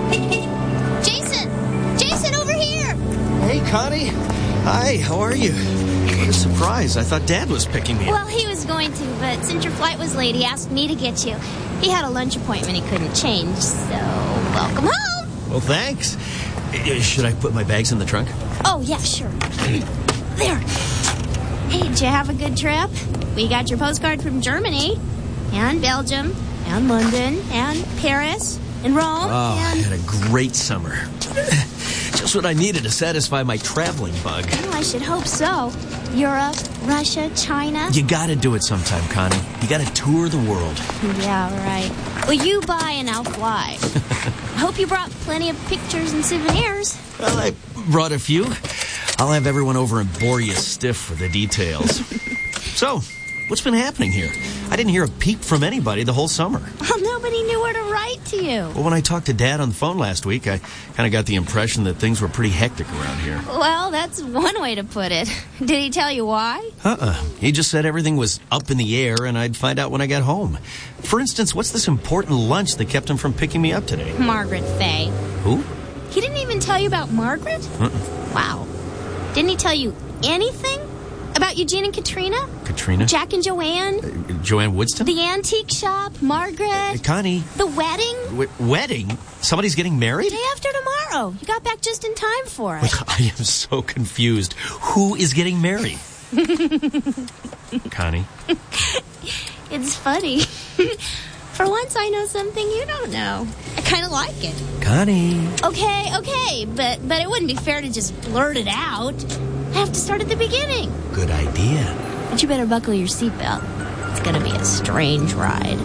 Jason, over here! Hey, Connie. Hi, how are you? What a surprise. I thought Dad was picking me up. Well, he was going to, but since your flight was late, he asked me to get you. He had a lunch appointment he couldn't change, so welcome home. Well, thanks. Should I put my bags in the trunk? Oh, yeah, sure. There. Hey, did you have a good trip? We got your postcard from Germany, and Belgium, and London, and Paris, and Rome, Oh, I had a great summer. Just what I needed to satisfy my traveling bug. Well, I should hope so. Europe, Russia, China. You gotta do it sometime, Connie. You gotta tour the world. Yeah, right. Well, you buy and I'll fly. I hope you brought plenty of pictures and souvenirs. Well, I brought a few. I'll have everyone over and bore you stiff for the details. So, what's been happening here? I didn't hear a peep from anybody the whole summer. Well, nobody knew where to write to you. Well, when I talked to Dad on the phone last week, I kind of got the impression that things were pretty hectic around here. Well, that's one way to put it. Did he tell you why? He just said everything was up in the air and I'd find out when I got home. For instance, what's this important lunch that kept him from picking me up today? Margaret Fay. Who? He didn't even tell you about Margaret? Wow. Didn't he tell you anything? About Eugene and Katrina? Katrina? Jack and Joanne? Joanne Woodston? The antique shop? Margaret? Connie? The wedding? Wedding? Somebody's getting married? Day after tomorrow. You got back just in time for it. I am so confused. Who is getting married? Connie? It's funny. For once I know something you don't know. I kind of like it. Connie? Okay, but it wouldn't be fair to just blurt it out. I have to start at the beginning. Good idea. But you better buckle your seatbelt. It's gonna be a strange ride.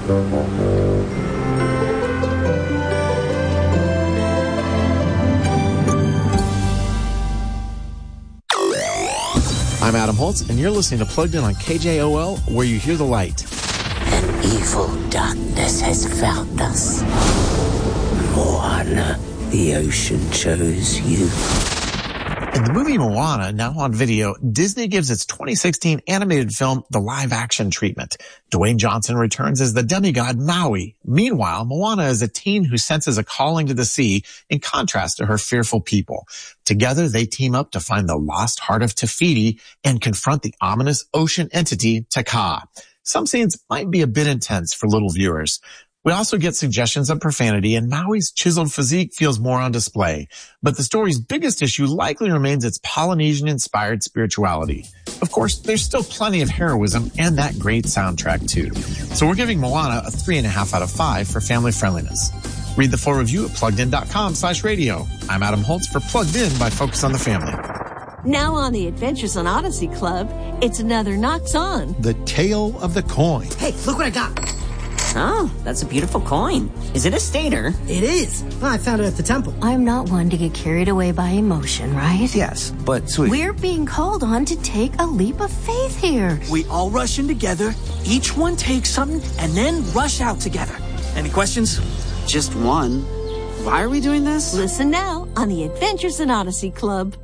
I'm Adam Holtz, and you're listening to Plugged In on KJOL, where you hear the light. An evil darkness has found us. Moana, the ocean chose you. In the movie Moana, now on video, Disney gives its 2016 animated film the live-action treatment. Dwayne Johnson returns as the demigod Maui. Meanwhile, Moana is a teen who senses a calling to the sea in contrast to her fearful people. Together, they team up to find the lost heart of Te Fiti and confront the ominous ocean entity Taka. Some scenes might be a bit intense for little viewers. We also get suggestions of profanity, and Maui's chiseled physique feels more on display. But the story's biggest issue likely remains its Polynesian-inspired spirituality. Of course, there's still plenty of heroism and that great soundtrack, too. So we're giving Moana a 3.5 out of 5 for family friendliness. Read the full review at pluggedin.com/radio. I'm Adam Holtz for Plugged In by Focus on the Family. Now on the Adventures on Odyssey Club, it's another Knocks On. The Tale of the Coin. Hey, look what I got. Oh, that's a beautiful coin. Is it a stater? It is. Well, I found it at the temple. I'm not one to get carried away by emotion, right? Yes, but sweet. We're being called on to take a leap of faith here. We all rush in together, each one takes something, and then rush out together. Any questions? Just one. Why are we doing this? Listen now on the Adventures in Odyssey Club.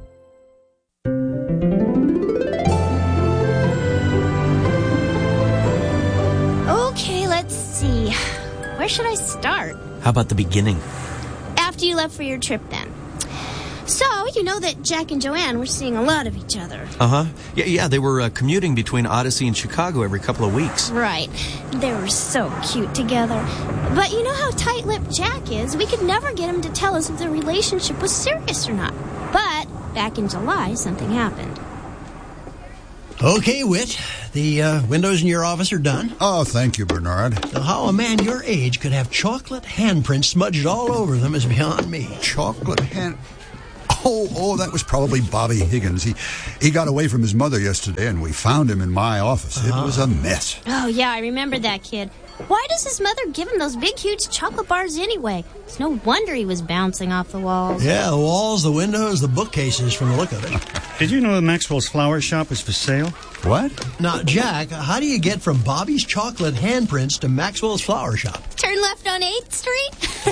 Okay, let's see. Where should I start? How about the beginning? After you left for your trip, then. So, you know that Jack and Joanne were seeing a lot of each other. Uh-huh. Yeah, they were commuting between Odyssey and Chicago every couple of weeks. Right. They were so cute together. But you know how tight-lipped Jack is. We could never get him to tell us if the relationship was serious or not. But back in July, something happened. Okay, Whit. The windows in your office are done. Oh, thank you, Bernard. Now, how a man your age could have chocolate handprints smudged all over them is beyond me. Chocolate hand... Oh, that was probably Bobby Higgins. He got away from his mother yesterday, and we found him in my office. It was a mess. Oh, yeah, I remember that kid. Why does his mother give him those big, huge chocolate bars anyway? It's no wonder he was bouncing off the walls. Yeah, the walls, the windows, the bookcases from the look of it. Did you know that Maxwell's Flower Shop is for sale? What? Now, Jack, how do you get from Bobby's chocolate handprints to Maxwell's Flower Shop? Turn left on 8th Street?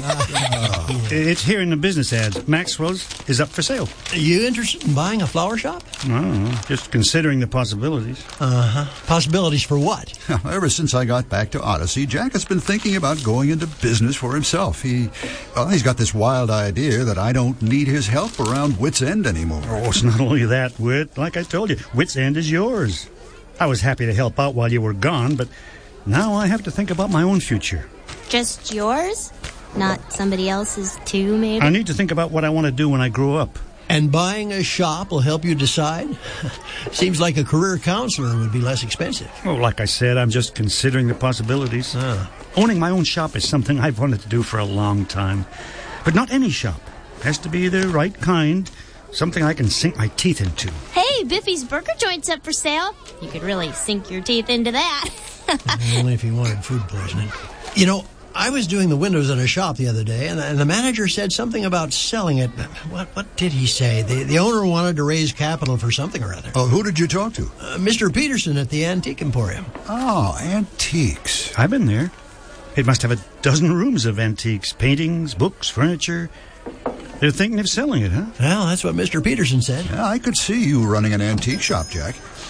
It's here in the business ads. Maxwell's is up for sale. Are you interested in buying a flower shop? No, just considering the possibilities. Possibilities for what? Ever since I got back to Odyssey, Jack has been thinking about going into business for himself. He's got this wild idea that I don't need his help around Wits End anymore. Oh, it's not only that, Whit. Like I told you, Wits End is yours. I was happy to help out while you were gone, but now I have to think about my own future. Just yours? Not somebody else's too, maybe? I need to think about what I want to do when I grow up. And buying a shop will help you decide? Seems like a career counselor would be less expensive. Oh, like I said, I'm just considering the possibilities. Owning my own shop is something I've wanted to do for a long time. But not any shop. Has to be the right kind. Something I can sink my teeth into. Hey, Biffy's Burger Joint's up for sale. You could really sink your teeth into that. Only if you wanted food poisoning. You know, I was doing the windows at a shop the other day, and the manager said something about selling it. What did he say? The owner wanted to raise capital for something or other. Oh, who did you talk to? Mr. Peterson at the Antique Emporium. Oh, antiques. I've been there. It must have a dozen rooms of antiques, paintings, books, furniture. They're thinking of selling it, huh? Well, that's what Mr. Peterson said. Yeah, I could see you running an antique shop, Jack.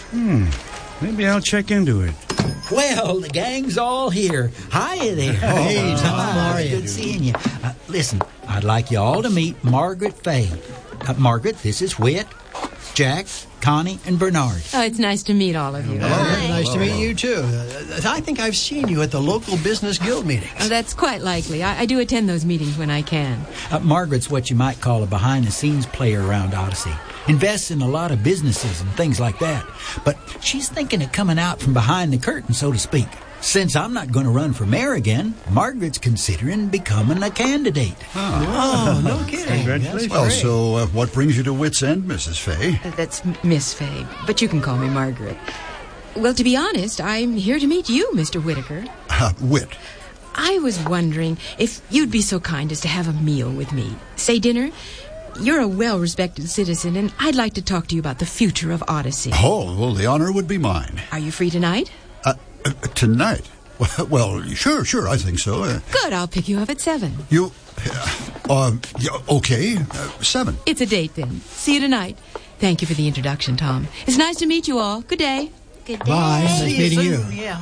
Maybe I'll check into it. Well, the gang's all here. Hiya there. Hey, Tom, how are you? Good seeing you. Listen, I'd like you all to meet Margaret Fay. Margaret, this is Whit, Jack, Connie, and Bernard. Oh, it's nice to meet all of you. Nice to meet you, too. I think I've seen you at the local business guild meetings. Oh, that's quite likely. I do attend those meetings when I can. Margaret's what you might call a behind-the-scenes player around Odyssey. Invests in a lot of businesses and things like that. But she's thinking of coming out from behind the curtain, so to speak. Since I'm not going to run for mayor again, Margaret's considering becoming a candidate. Oh, no kidding. Congratulations. Well, so what brings you to Wits End, Mrs. Fay? That's Miss Fay, but you can call me Margaret. Well, to be honest, I'm here to meet you, Mr. Whitaker. Whit. I was wondering if you'd be so kind as to have a meal with me. Say dinner. You're a well-respected citizen, and I'd like to talk to you about the future of Odyssey. Oh, well, the honor would be mine. Are you free tonight? Tonight? Well, sure, I think so. Good, I'll pick you up at 7. You... okay, 7. It's a date, then. See you tonight. Thank you for the introduction, Tom. It's nice to meet you all. Good day. Good day. Bye. Nice meeting you. Yeah.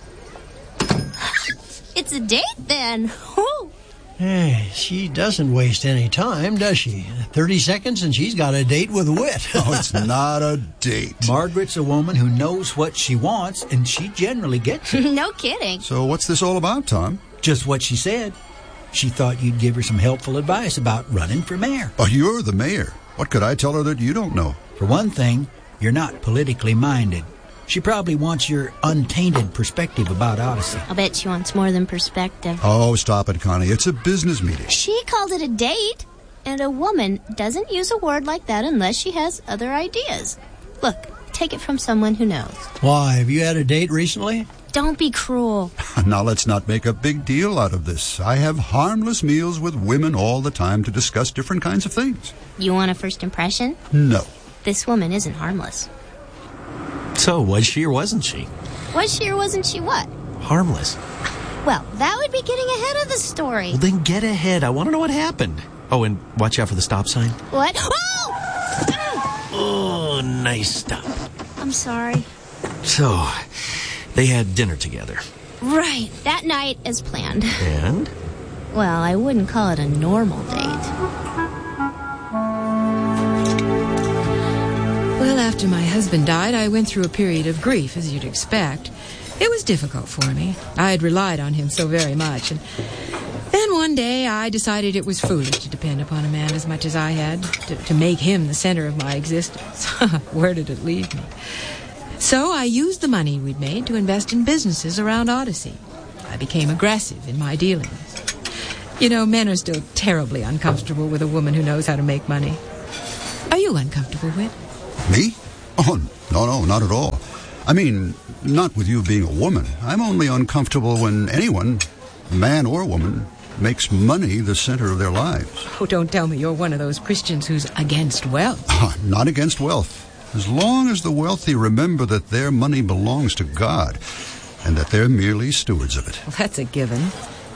It's a date, then. Whew. Hey, she doesn't waste any time, does she? 30 seconds and she's got a date with Whit. Oh, it's not a date. Margaret's a woman who knows what she wants, and she generally gets it. No kidding. So what's this all about, Tom? Just what she said. She thought you'd give her some helpful advice about running for mayor. Oh, you're the mayor. What could I tell her that you don't know? For one thing, you're not politically minded. She probably wants your untainted perspective about Odyssey. I'll bet she wants more than perspective. Oh, stop it, Connie. It's a business meeting. She called it a date, and a woman doesn't use a word like that unless she has other ideas. Look, take it from someone who knows. Why, have you had a date recently? Don't be cruel. Now let's not make a big deal out of this. I have harmless meals with women all the time to discuss different kinds of things. You want a first impression? No. This woman isn't harmless. So, was she or wasn't she? Was she or wasn't she what? Harmless. Well, that would be getting ahead of the story. Well, then get ahead. I want to know what happened. Oh, and watch out for the stop sign. What? Oh! Oh, nice stop. I'm sorry. So, they had dinner together. Right. That night as planned. And? Well, I wouldn't call it a normal date. Well, after my husband died, I went through a period of grief, as you'd expect. It was difficult for me. I had relied on him so very much. And then one day, I decided it was foolish to depend upon a man as much as I had, to make him the center of my existence. Where did it leave me? So I used the money we'd made to invest in businesses around Odyssey. I became aggressive in my dealings. You know, men are still terribly uncomfortable with a woman who knows how to make money. Are you uncomfortable, Whit? Me? Oh, no, not at all. I mean, not with you being a woman. I'm only uncomfortable when anyone, man or woman, makes money the center of their lives. Oh, don't tell me you're one of those Christians who's against wealth. I'm not against wealth. As long as the wealthy remember that their money belongs to God and that they're merely stewards of it. Well, that's a given.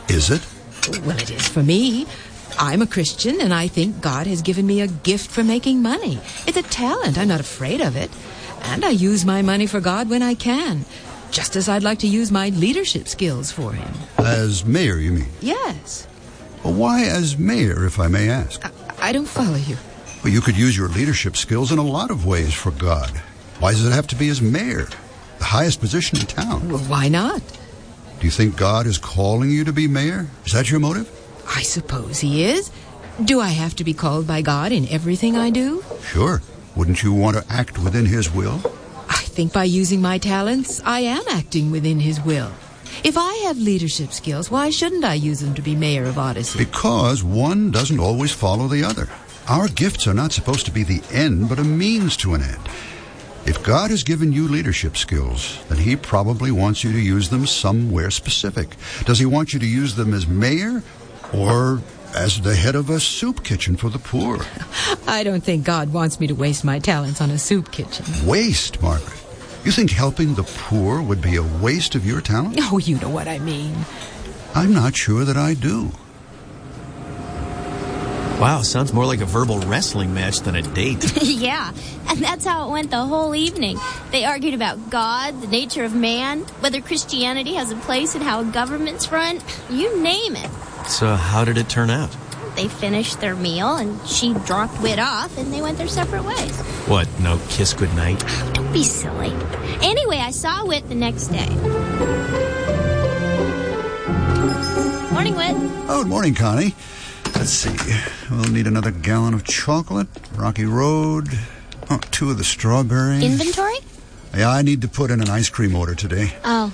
Is it? Well, it is for me. I'm a Christian, and I think God has given me a gift for making money. It's a talent. I'm not afraid of it. And I use my money for God when I can, just as I'd like to use my leadership skills for Him. As mayor, you mean? Yes. Well, why as mayor, if I may ask? I don't follow you. Well, you could use your leadership skills in a lot of ways for God. Why does it have to be as mayor, the highest position in town? Well, why not? Do you think God is calling you to be mayor? Is that your motive? I suppose He is. Do I have to be called by God in everything I do? Sure. Wouldn't you want to act within His will? I think by using my talents, I am acting within His will. If I have leadership skills, why shouldn't I use them to be mayor of Odyssey? Because one doesn't always follow the other. Our gifts are not supposed to be the end, but a means to an end. If God has given you leadership skills, then He probably wants you to use them somewhere specific. Does He want you to use them as mayor or as the head of a soup kitchen for the poor? I don't think God wants me to waste my talents on a soup kitchen. Waste, Margaret? You think helping the poor would be a waste of your talent? Oh, you know what I mean. I'm not sure that I do. Wow, sounds more like a verbal wrestling match than a date. Yeah, and that's how it went the whole evening. They argued about God, the nature of man, whether Christianity has a place in how governments run, you name it. So how did it turn out? They finished their meal, and she dropped Whit off, and they went their separate ways. What, no kiss goodnight? Oh, don't be silly. Anyway, I saw Whit the next day. Morning, Whit. Oh, good morning, Connie. Let's see. We'll need another gallon of chocolate, Rocky Road, 2 of the strawberries. Inventory? Yeah, I need to put in an ice cream order today. Oh.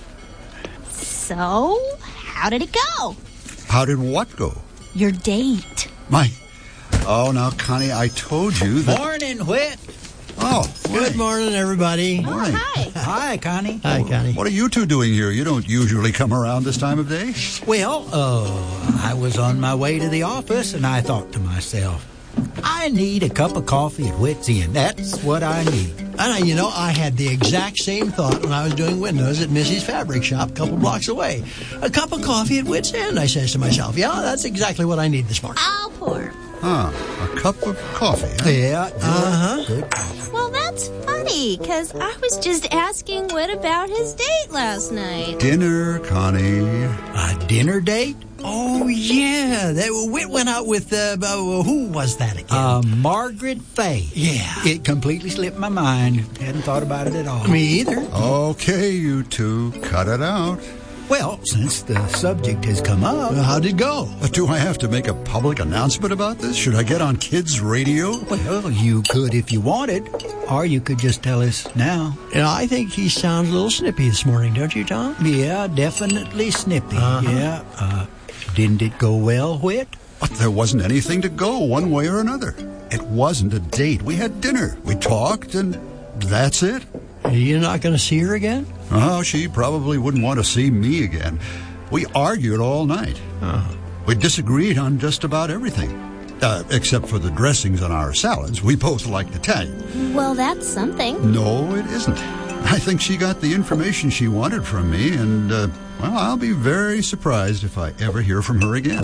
So, how did it go? How did what go? Your date. Oh, now, Connie, I told you that... Morning, Whit. Oh, good morning, everybody. Morning. Hi. Hi, Connie. Hi, Connie. What are you two doing here? You don't usually come around this time of day. Well, I was on my way to the office, and I thought to myself, I need a cup of coffee at Whit's Inn. That's what I need. And, I had the exact same thought when I was doing windows at Missy's Fabric Shop a couple blocks away. A cup of coffee at Whit's Inn, I says to myself. Yeah, that's exactly what I need this morning. I'll pour. A cup of coffee, huh? Yeah. Good coffee. Well, that's funny, because I was just asking Whit about his date last night. Dinner, Connie. A dinner date? Oh, yeah. Whit went out with, who was that again? Margaret Fay. Yeah. It completely slipped my mind. Hadn't thought about it at all. Me either. Okay, you two, cut it out. Well, since the subject has come up... How'd it go? Do I have to make a public announcement about this? Should I get on kids' radio? Well, you could if you wanted, or you could just tell us now. I think he sounds a little snippy this morning, don't you, Tom? Yeah, definitely snippy. Yeah. Didn't it go well, Whit? There wasn't anything to go one way or another. It wasn't a date. We had dinner. We talked, and that's it. You're not going to see her again? Oh, she probably wouldn't want to see me again. We argued all night. We disagreed on just about everything. Except for the dressings on our salads. We both liked Italian. Well, that's something. No, it isn't. I think she got the information she wanted from me, and, I'll be very surprised if I ever hear from her again.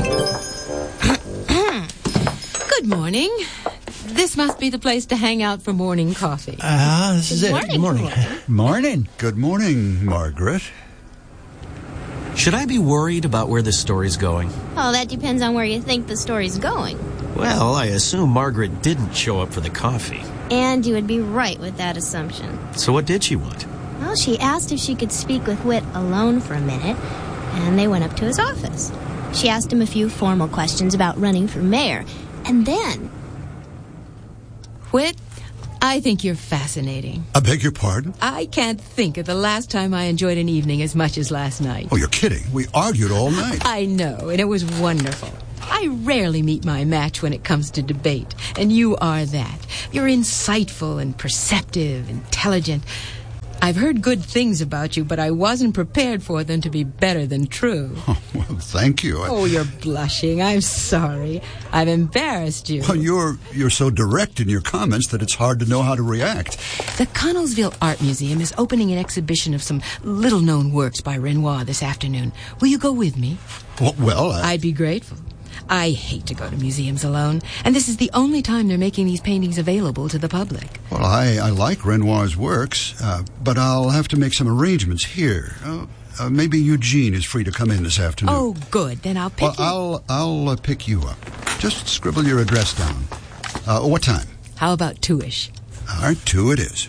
Good morning. This must be the place to hang out for morning coffee. This is it. Good morning. Morning. Good morning, Margaret. Should I be worried about where this story's going? Oh, that depends on where you think the story's going. Well, I assume Margaret didn't show up for the coffee. And you would be right with that assumption. So what did she want? Well, she asked if she could speak with Whit alone for a minute, and they went up to his office. She asked him a few formal questions about running for mayor, and then... Whit, I think you're fascinating. I beg your pardon? I can't think of the last time I enjoyed an evening as much as last night. Oh, you're kidding. We argued all night. I know, and it was wonderful. I rarely meet my match when it comes to debate, and you are that. You're insightful and perceptive, intelligent. I've heard good things about you, but I wasn't prepared for them to be better than true. Oh, well, thank you. Oh, you're blushing. I'm sorry. I've embarrassed you. Well, you're so direct in your comments that it's hard to know how to react. The Connellsville Art Museum is opening an exhibition of some little-known works by Renoir this afternoon. Will you go with me? Well, I'd be grateful. I hate to go to museums alone, and this is the only time they're making these paintings available to the public. Well, I like Renoir's works, but I'll have to make some arrangements here. Maybe Eugene is free to come in this afternoon. Oh, good. Then I'll pick you up. I'll pick you up. Just scribble your address down. What time? How about 2-ish? All right, 2 it is.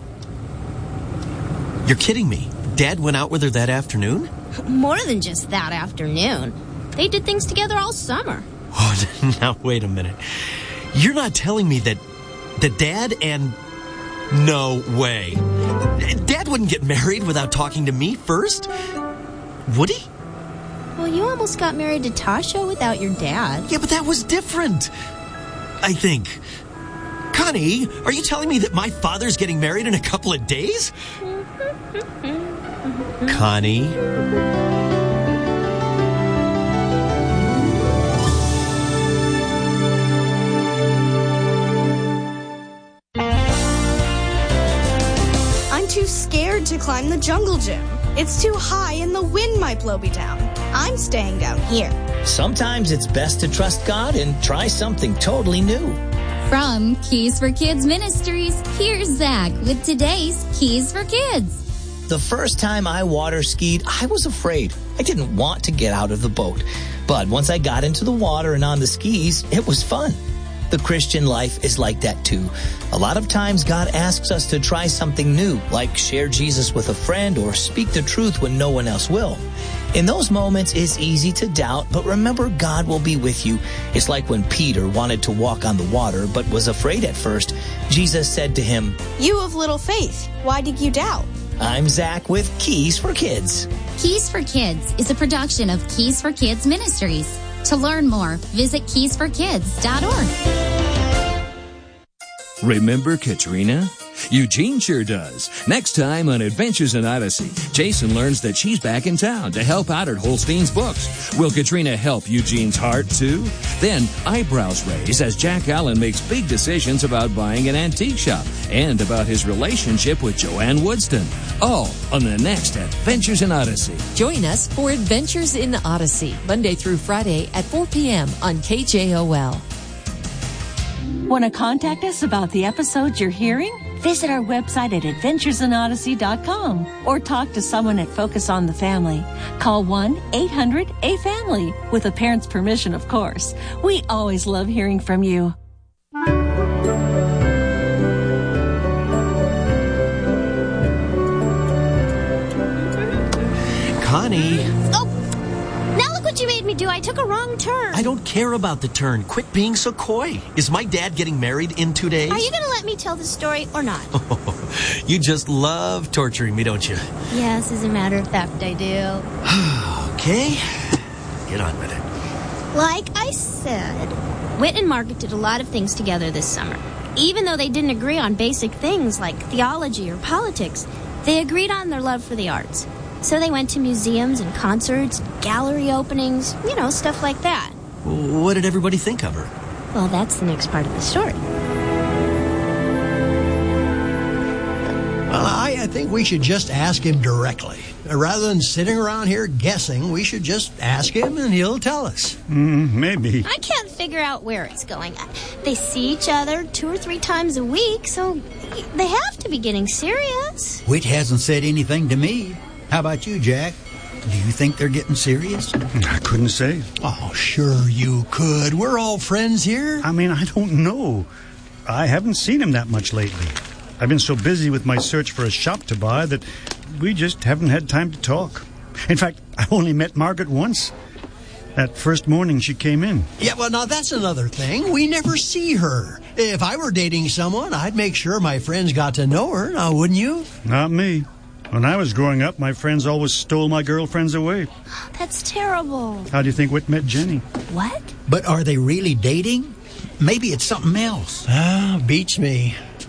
You're kidding me. Dad went out with her that afternoon? More than just that afternoon. They did things together all summer. Oh, now wait a minute. You're not telling me that Dad and... No way. Dad wouldn't get married without talking to me first? Would he? Well, you almost got married to Tasha without your dad. Yeah, but that was different. I think. Connie, are you telling me that my father's getting married in a couple of days? Connie? Too scared to climb the jungle gym. It's too high and the wind might blow me down. I'm staying down here. Sometimes it's best to trust God and try something totally new. From Keys for Kids Ministries, here's Zach with today's Keys for Kids. The first time I water skied, I was afraid. I didn't want to get out of the boat. But once I got into the water and on the skis, it was fun. The Christian life is like that too. A lot of times God asks us to try something new, like share Jesus with a friend or speak the truth when no one else will. In those moments, it's easy to doubt, but remember God will be with you. It's like when Peter wanted to walk on the water, but was afraid at first. Jesus said to him, "You of little faith, why did you doubt?" I'm Zach with Keys for Kids. Keys for Kids is a production of Keys for Kids Ministries. To learn more, visit keysforkids.org. Remember Katrina? Eugene sure does. Next time on Adventures in Odyssey, Jason learns that she's back in town to help out at Holstein's Books. Will Katrina help Eugene's heart, too? Then eyebrows raise as Jack Allen makes big decisions about buying an antique shop and about his relationship with Joanne Woodston. All on the next Adventures in Odyssey. Join us for Adventures in Odyssey, Monday through Friday at 4 p.m. on KJOL. Want to contact us about the episodes you're hearing? Visit our website at adventuresinodyssey.com or talk to someone at Focus on the Family. Call 1-800-A-FAMILY with a parent's permission, of course. We always love hearing from you. Connie. Oh, now look what you made me do. I took a wrong turn. I don't care about the turn. Quit being so coy. Is my dad getting married in 2 days? Are you going to let me tell the story or not? You just love torturing me, don't you? Yes, as a matter of fact, I do. Okay. Get on with it. Like I said, Whit and Margaret did a lot of things together this summer. Even though they didn't agree on basic things like theology or politics, they agreed on their love for the arts. So they went to museums and concerts, gallery openings, stuff like that. What did everybody think of her? Well, that's the next part of the story. Well, I think we should just ask him directly. Rather than sitting around here guessing, we should just ask him and he'll tell us. Maybe. I can't figure out where it's going. They see each other 2 or 3 times a week, so they have to be getting serious. Whit hasn't said anything to me. How about you, Jack? Do you think they're getting serious? I couldn't say. Oh, sure you could. We're all friends here. I mean, I don't know. I haven't seen him that much lately. I've been so busy with my search for a shop to buy that we just haven't had time to talk. In fact, I only met Margaret once. That first morning she came in. Yeah, well, now that's another thing. We never see her. If I were dating someone, I'd make sure my friends got to know her, now wouldn't you? Not me. When I was growing up, my friends always stole my girlfriends away. That's terrible. How do you think Whit met Jenny? What? But are they really dating? Maybe it's something else. Beats me.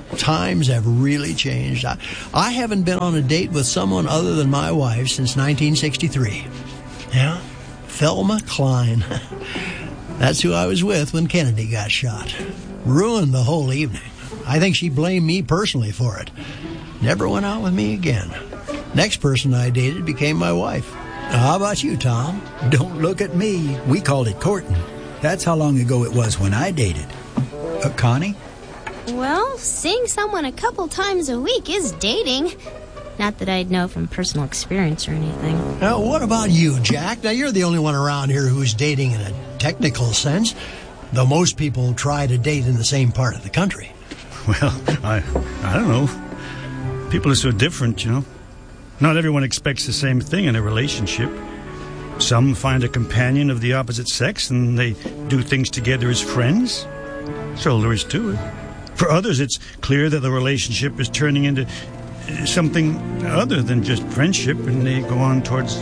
Times have really changed. I haven't been on a date with someone other than my wife since 1963. Yeah, Thelma Klein. That's who I was with when Kennedy got shot. Ruined the whole evening. I think she blamed me personally for it. Never went out with me again. Next person I dated became my wife. How about you, Tom? Don't look at me. We called it courting. That's how long ago it was when I dated. Connie? Well, seeing someone a couple times a week is dating. Not that I'd know from personal experience or anything. Now, what about you, Jack? Now, you're the only one around here who's dating in a technical sense, though most people try to date in the same part of the country. Well, I don't know. People are so different, you know. Not everyone expects the same thing in a relationship. Some find a companion of the opposite sex and they do things together as friends. That's all there is to it. For others, it's clear that the relationship is turning into something other than just friendship, and they go on towards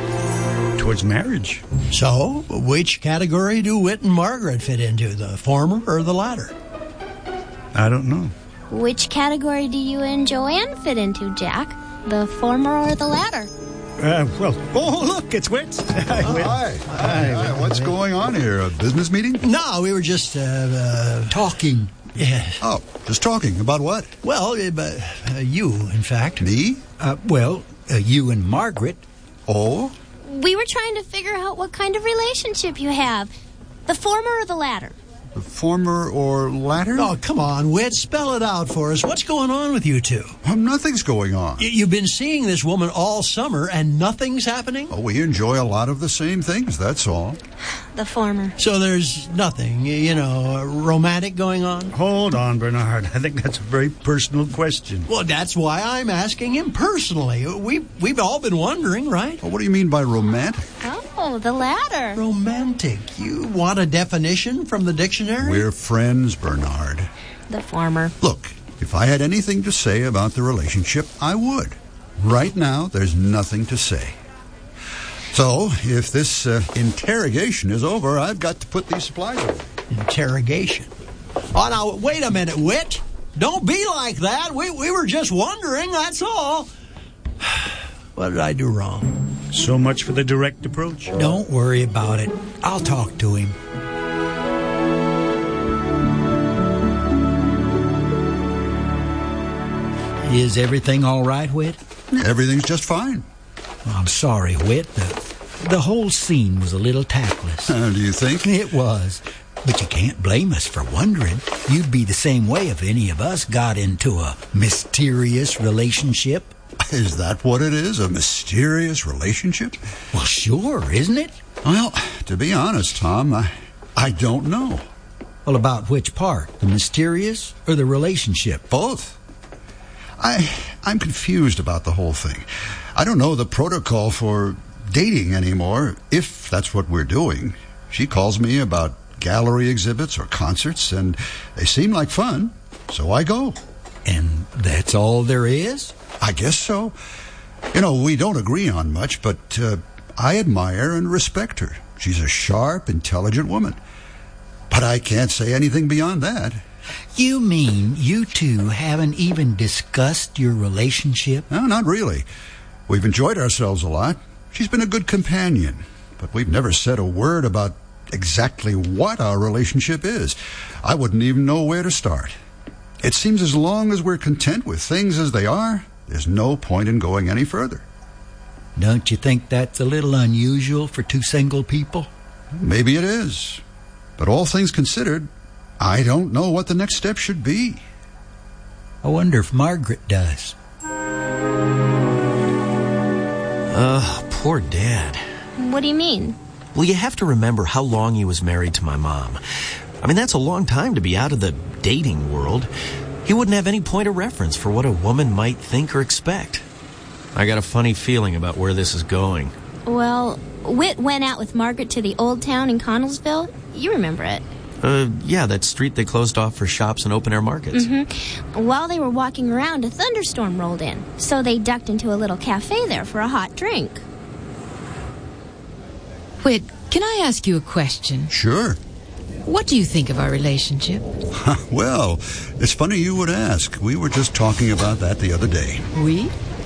marriage. So, which category do Whit and Margaret fit into, the former or the latter? I don't know. Which category do you and Joanne fit into, Jack? The former or the latter? Look, it's Whit. Hi, Whit. Hi. What's going on here? A business meeting? No, we were just talking. Yeah. Oh, just talking. About what? Well, you, in fact. Me? You and Margaret. Oh? We were trying to figure out what kind of relationship you have. The former or the latter? The former or latter? Oh, come on, Whit. Spell it out for us. What's going on with you two? Nothing's going on. You've been seeing this woman all summer and nothing's happening? Oh, we enjoy a lot of the same things, that's all. The former. So there's nothing, romantic going on? Hold on, Bernard. I think that's a very personal question. Well, that's why I'm asking him personally. We've all been wondering, right? Well, what do you mean by romantic? Oh, the latter. Romantic. You want a definition from the dictionary? We're friends, Bernard. The former. Look, if I had anything to say about the relationship, I would. Right now, there's nothing to say. So, if this interrogation is over, I've got to put these supplies away. Interrogation? Oh, now, wait a minute, Whit. Don't be like that. We were just wondering, that's all. What did I do wrong? So much for the direct approach. Don't worry about it. I'll talk to him. Is everything all right, Whit? Everything's just fine. I'm sorry, Whit. The whole scene was a little tactless. Do you think? It was. But you can't blame us for wondering. You'd be the same way if any of us got into a mysterious relationship. Is that what it is? A mysterious relationship? Well, sure, isn't it? Well, to be honest, Tom, I don't know. Well, about which part? The mysterious or the relationship? Both. I'm confused about the whole thing. I don't know the protocol for dating anymore, if that's what we're doing. She calls me about gallery exhibits or concerts, and they seem like fun, so I go. And that's all there is? I guess so. We don't agree on much, but I admire and respect her. She's a sharp, intelligent woman. But I can't say anything beyond that. You mean you two haven't even discussed your relationship? No, not really. We've enjoyed ourselves a lot. She's been a good companion, but we've never said a word about exactly what our relationship is. I wouldn't even know where to start. It seems as long as we're content with things as they are, there's no point in going any further. Don't you think that's a little unusual for two single people? Maybe it is. But all things considered, I don't know what the next step should be. I wonder if Margaret does. Poor Dad. What do you mean? Well, you have to remember how long he was married to my mom. I mean, that's a long time to be out of the dating world. He wouldn't have any point of reference for what a woman might think or expect. I got a funny feeling about where this is going. Well, Whit went out with Margaret to the old town in Connellsville. You remember it. Yeah, that street they closed off for shops and open-air markets. Mm-hmm. While they were walking around, a thunderstorm rolled in, so they ducked into a little cafe there for a hot drink. Whit, can I ask you a question? Sure. What do you think of our relationship? Well, it's funny you would ask. We were just talking about that the other day. We?